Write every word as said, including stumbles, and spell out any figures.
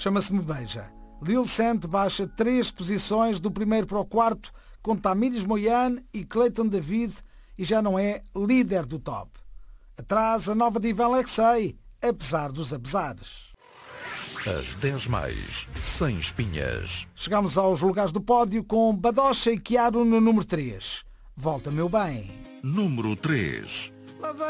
Chama-se Me Beija. Lil Sant baixa três posições do primeiro para o quarto com Tamires Moyan e Clayton David e já não é líder do top. Atrás a nova diva Alexei, apesar dos apesares. As dez mais, sem espinhas. Chegamos aos lugares do pódio com Badocha e Chiaro no número três. Volta, meu bem. Número três.